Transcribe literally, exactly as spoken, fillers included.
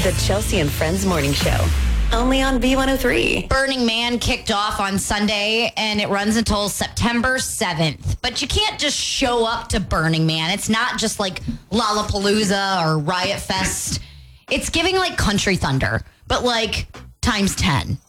The Chelsea and Friends Morning Show. Only on B one oh three. Burning Man kicked off on Sunday, and it runs until September seventh. But you can't just show up to Burning Man. It's not just like Lollapalooza or Riot Fest. It's giving like Country Thunder, but like times ten.